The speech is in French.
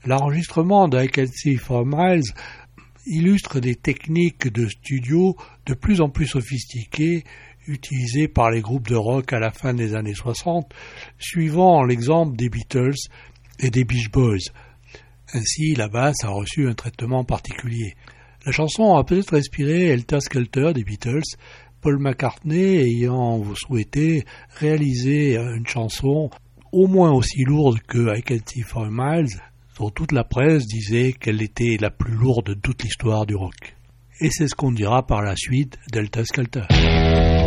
L'enregistrement de I Can See 4 Miles illustre des techniques de studio de plus en plus sophistiquées utilisées par les groupes de rock à la fin des années 60, suivant l'exemple des Beatles et des Beach Boys. Ainsi, la basse a reçu un traitement particulier. La chanson a peut-être inspiré Helter Skelter des Beatles, Paul McCartney ayant souhaité réaliser une chanson au moins aussi lourde que I Can See 4 Miles, dont toute la presse disait qu'elle était la plus lourde de toute l'histoire du rock. Et c'est ce qu'on dira par la suite d'Helter Skelter.